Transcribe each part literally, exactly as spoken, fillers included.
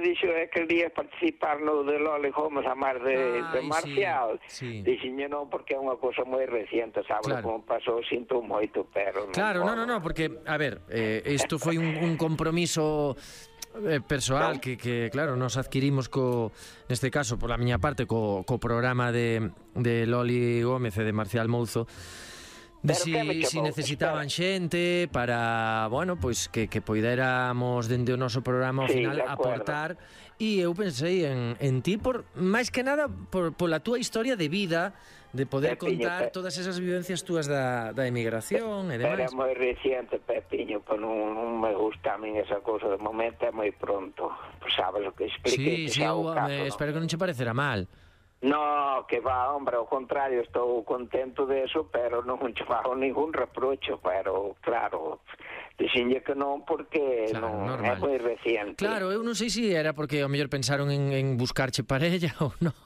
dixo é que quería participar no de Loli Gomes a máis de, de Marcial. Sí, sí. Dixenlle non, porque é unha cousa moi reciente, sabes, Claro. como pasou, sinto moito, pero non. Claro, podo. no, no, no, porque, a ver, eh, isto foi un, un compromiso eh, persoal que, que, claro, nos adquirimos co, neste caso, por la miña parte, co, co programa de, de Loli Gómez e de Marcial Mouzo, de si, si necesitaban xente para, bueno, pois que, que poidéramos dende o noso programa ao sí, final aportar, e eu pensei en, en ti por máis que nada por, pola túa historia de vida, de poder Pepiño, contar pe... todas esas vivencias túas da, da emigración e Era demais. moi reciente, Pepiño, pero non, non me gusta a min esa cousa, de momento é moi pronto, pues sabes o que expliquei. Sí, sí, eu me, espero que non che parecerá mal. No, que va, hombre, ao contrario, estou contento de eso, pero non che fago ningún reprocho, pero, claro, dixenlle que non, porque claro, non normal. É moi reciente. Claro, eu non sei se era porque ao mellor pensaron en, en buscarche parella ou non.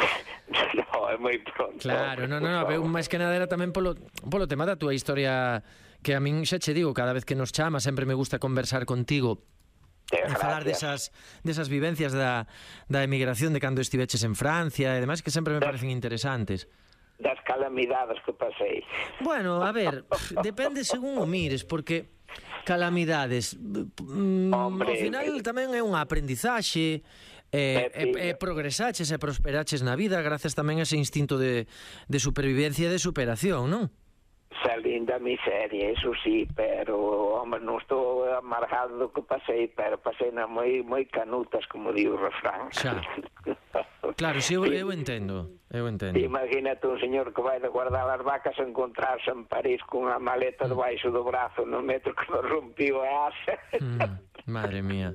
No, é moi pronto. Claro, no, no, no, eu máis que nada era tamén polo, polo tema da túa historia, que a min xa che digo, cada vez que nos chama sempre me gusta conversar contigo e falar desas, desas vivencias da, da emigración, de cando estiveches en Francia e demais, que sempre me parecen interesantes. Das calamidades que pasei. Bueno, a ver, depende según o mires, porque calamidades mm, Hombre, ao final tamén é unha aprendizaxe, e, e, e progresaches e prosperaches na vida gracias tamén a ese instinto de, de supervivencia e de superación, non? Salín da miseria, eso sí, pero, hombre, non estou amargado do que pasei, pero pasei na moi moi canutas, como di o refrán. Xa. Claro, si, eu, eu entendo, eu entendo. Imagínate un señor que vai de guardar as vacas a encontrarse en París con unha maleta debaixo do brazo no metro que me rompiu a asa. Mm, madre mía.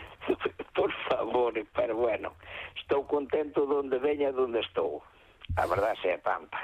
Por favor, pero bueno, estou contento donde veña donde estou. A verdade é tanta.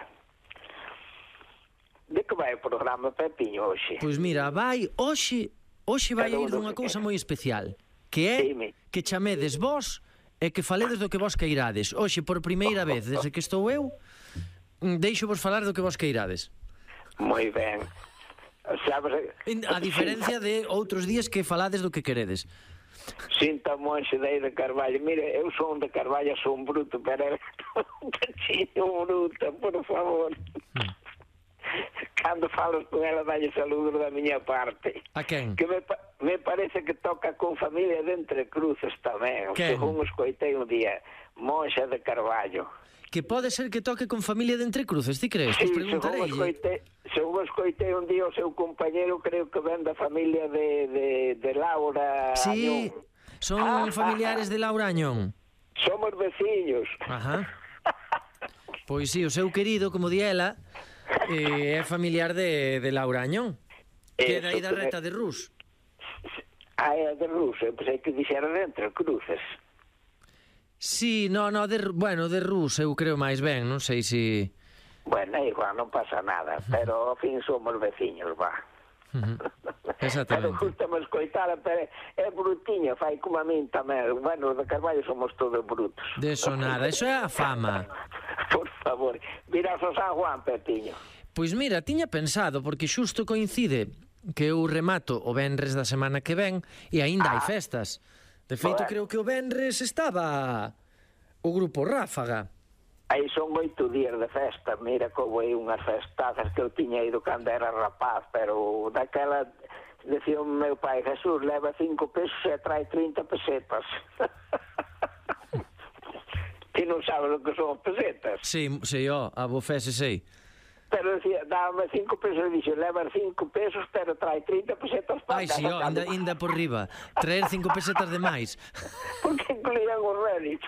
De que vai o programa, Pepiño, hoxe? Pois mira, vai, hoxe, hoxe vai ir dunha cousa moi especial, que é Dime. que chamedes vos e que faledes do que vos queirades. Hoxe, por primeira vez, desde que estou eu, deixo vos falar do que vos queirades. Moi ben. Sabes... A diferencia de outros días que falades do que queredes. Sinta monxe de aí de Carballo. Mire, eu son de Carballo, son bruto, pero era un cachino bruto, por favor. Mm. Cando falas con ela, dalle saludos da miña parte. A quen? Que me, me parece que toca con familia de Entre Cruces tamén. Quen? Según escoitei un día, monxa de Carballo. Que pode ser que toque con familia de Entre Cruces, ti crees? Sí, Pues según escoitei, según escoitei un día o seu compañero, creo que ven da familia de, de, de Laura Sí, Añón. son ah, familiares ah, de Laura Añón. Somos veciños. Ajá. Pois sí, o seu querido, como di ela, eh, é familiar de, de Laura Añón, que é dai da reta de Rus. Ah, é de Rus, eu pensei que dixera de Entre Cruces. Sí, no, no, de, bueno, de Rus eu creo máis ben, non sei se... Bueno, igual, non pasa nada, pero ao fin somos veciños, va. Uh-huh. Exactamente. Pero gustame escoitala, pero é brutiña, fai como a min tamén. Bueno, de Carballo somos todos brutos. De eso nada, eso é a fama. Por favor, miras o San Juan, Pepiño. Pois mira, tiña pensado, porque xusto coincide que eu remato o venres da semana que ven e aínda ah. hai festas. De feito, bueno, creo que o venres estaba o grupo Ráfaga. Aí son oito días de festa, mira como hai unhas festazas que eu tiña ido cando era rapaz, pero daquela, decía o meu pai, Jesús, leva cinco pesos e trae trinta pesetas. Ti non sabes o que son pesetas? Sí, sei, ó, a bofese sei. Pero decía, dábame cinco pesos e dixo, leva cinco pesos, pero trae trinta pesetas para Ai, sí, ó, ainda, ainda por riba. Traer cinco pesetas de máis. Porque incluían os réditos.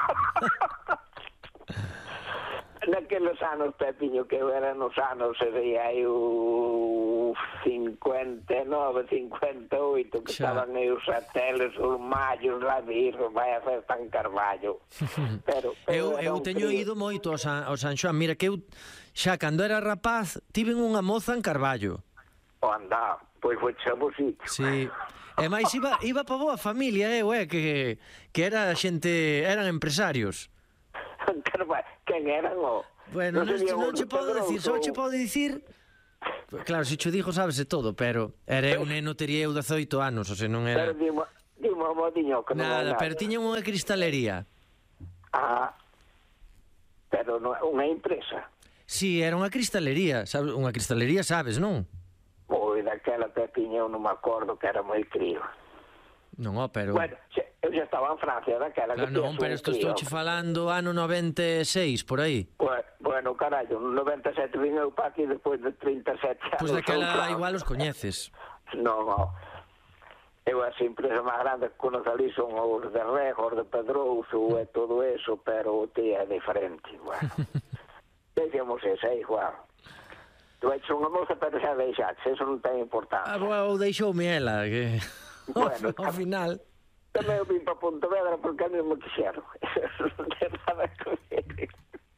Naqueles anos, Pepiño, que eu era nos anos, sería aí o cincuenta e nove, cincuenta e oito, que xa estaban aí os hoteles, os mallos, lá virro, vai a festa en Carballo. Pero, pero eu eu teño ido moito ao San, ao San Xoán. Mira que eu, xa cando era rapaz, tiven unha moza en Carballo. O anda, pois foi xabosito. Sí. E máis iba, iba pa boa familia, eu, eh, que, que era xente, eran empresarios. Quen eran o... Bueno, non, non, non che podo dicir, só che podo dicir... Claro, se cho digo, sábese todo, pero era un neno, tería eu dezoito anos, ou se non era... Pero dimo, Dime, modiño, que non hai Nada, nada. pero tiñan unha cristalería. Ah, pero non é unha empresa. Sí, era unha cristalería, sabes? Unha cristalería, sabes, non? Oi, daquela Pepiño eu non me acordo que era moi crío. Non, ó, pero... Bueno, xe, eu xa estaba en Francia daquela Claro, que non, pero isto estou che falando ano noventa e seis, por aí. Bueno, bueno, carallo, no noventa e sete vin eu pa aquí despois de trinta e sete anos. Pois daquela igual os coñeces. Non, non. Eu as empresas máis grandes que conozco ali son os de Rejo, os de Pedrouso e todo eso, pero o tío é diferente, bueno. Deixemos esa, é igual. Tu vais unha moza, pero xa deixaste, eso non ten importancia. Ah, ou deixoume ela, que... Bueno, ao final... Tamén eu vim para Pontevedra porque a mí me quixeron. Eso non ten nada que ver.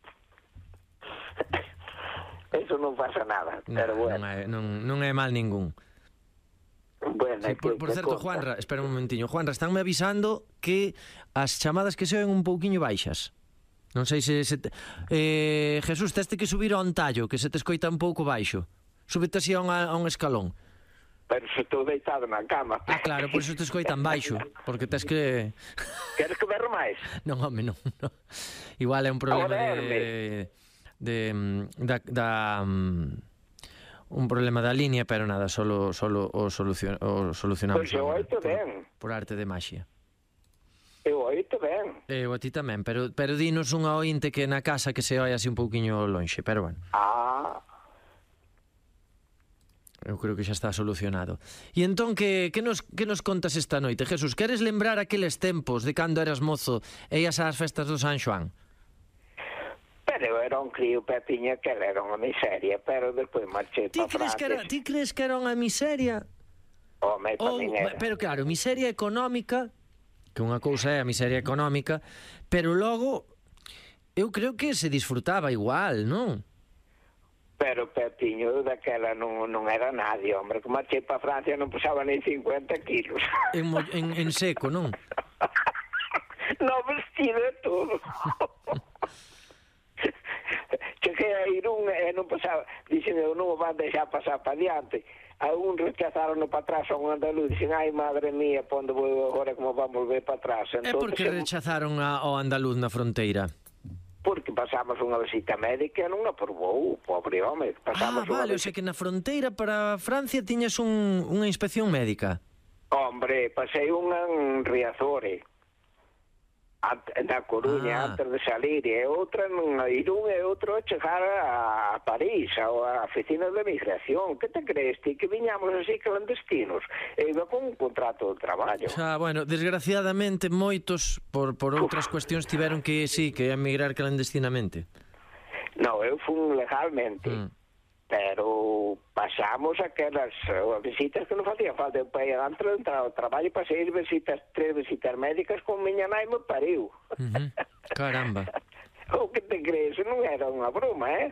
Eso non pasa nada, pero no, bueno. Non é, non, non é mal ningún. Bueno, Sí, por, que, por que certo, conta. Juanra, espera un momentiño. Juanra, estánme avisando que as chamadas que se oen un pouquiño baixas. Non sei se... se te... eh, Jesús, teste que subir ao tallo, que se te escoita un pouco baixo. Súbete así a, unha, a un escalón. Pero se estou deitado na cama. Ah, claro, por iso te escoitan baixo. Porque tes que... Queres que berro máis? Non, home, non, non. Igual é un problema Ahora, de... de da, da un problema da línea, pero nada, solo solo o, solucion, o solucionamos. Pois eu oito por, ben. por arte de maxia. Eu oito ben. Eu a ti tamén, pero, pero dinos unha ointe que na casa que se oi así un pouquiño lonxe, pero bueno. Ah, Eu creo que xa está solucionado. E entón, que, que, nos, que nos contas esta noite, Jesús? Queres lembrar aqueles tempos de cando eras mozo e ias ás festas do San Xoán? pero eu era un crío, Pepiña, que era unha miseria, pero despois marchei Ti para crees que era, Francia. ti crees que era unha miseria? Home, Ou, tamén era. pero claro, miseria económica, que unha cousa é a miseria económica, pero logo eu creo que se disfrutaba igual, non? Pero Pepiño, eu daquela non, non era nadie, hombre, que marchei para Francia non pesaba nem cincuenta kilos. En, mo- en, en seco, non? No vestido e todo. Cheguei a ir un e non pasaba, dixen, eu non o van deixar pasar para diante. A un rechazaron para atrás a un andaluz, dixen, ai madre mía, pa onde vou agora, como vamos volver para atrás. É porque rechazaron a, ao andaluz na fronteira. Porque pasamos unha visita médica e non aprobou, pobre home. Ah, Pasamos unha vale, o sea que na fronteira para Francia tiñas un, unha inspección médica. Hombre, pasei unha en Riazore, ante, na Coruña, Ah. antes de salir, e outra en Irún e outro a chegar a París, a, a oficina de migración. Que te crees ti? Que viñamos así clandestinos. E iba con un contrato de traballo. O sea, bueno, desgraciadamente moitos por, por outras cuestións tiveron que, sí, que emigrar clandestinamente. No, eu fui legalmente. Mm. Pero pasamos aquelas uh, visitas que non facía falta. Eu para ir dentro de entrar ao traballo, pasei visitas, tres visitas médicas con miña nai me pariu. Uh-huh. Caramba. O que te crees? Non era unha broma, eh?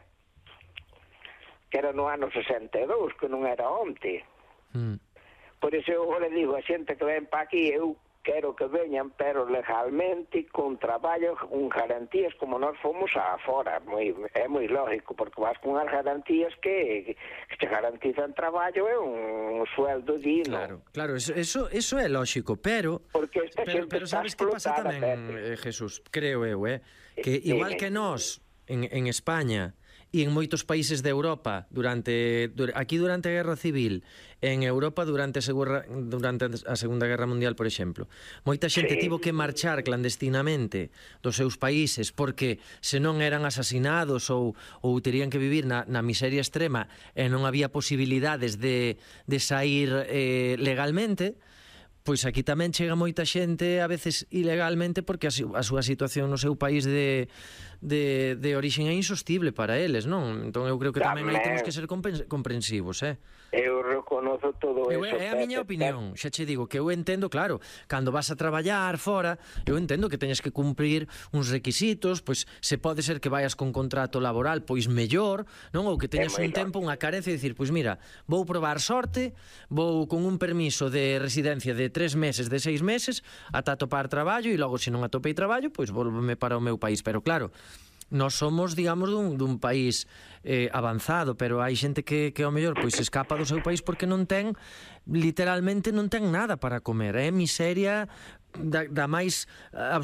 Que era no ano sesenta e dous, que non era onte. Mm. Por iso eu le digo a xente que ven pa aquí, eu quero que veñan, pero legalmente, con traballo, con garantías, como nós fomos a fora. Moi, é moi lógico, porque vas con as garantías que, que te garantizan traballo e un sueldo digno. Claro, claro, eso, eso, eso é lógico, pero Porque esta pero, xente pero está sabes que pasa explotada, tamén, Pepe. eh, Jesús, creo eu, eh, que Sí. igual que nós en, en España e en moitos países de Europa durante dur- aquí durante a Guerra Civil, en Europa durante a Segunda, durante a Segunda Guerra Mundial, por exemplo, moita xente Sí. tivo que marchar clandestinamente dos seus países porque se non eran asasinados ou, ou terían que vivir na, na miseria extrema e non había posibilidades de, de sair eh, legalmente. Pois aquí tamén chega moita xente a veces ilegalmente porque a, su, a súa situación no seu país de, de, de origen é insostible para eles, non? Entón eu creo que tamén, aí Tamén. temos que ser compren- comprensivos, eh? Eu reconozo todo Eu, eso. é a miña Pepe, opinión, xa che digo que eu entendo, claro, cando vas a traballar fora, eu entendo que teñes que cumprir uns requisitos, pois se pode ser que vayas con contrato laboral, pois mellor, non? Ou que teñas moi un tempo, unha carencia de dicir, pois mira, vou probar sorte, vou con un permiso de residencia de tres meses, de seis meses, ata atopar traballo e logo se non atopei traballo, pois volvome para o meu país, pero claro, nós somos, digamos, dun, dun país eh, avanzado, pero hai xente que, que ao mellor pois escapa do seu país porque non ten, literalmente non ten nada para comer, é miseria da, da máis